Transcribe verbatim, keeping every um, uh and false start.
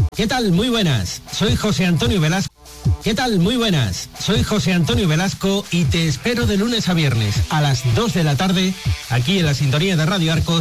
¿Qué tal? Muy buenas. Soy José Antonio Velasco. ¿Qué tal? Muy buenas. Soy José Antonio Velasco y te espero de lunes a viernes a las dos de la tarde aquí en la sintonía de Radio Arcos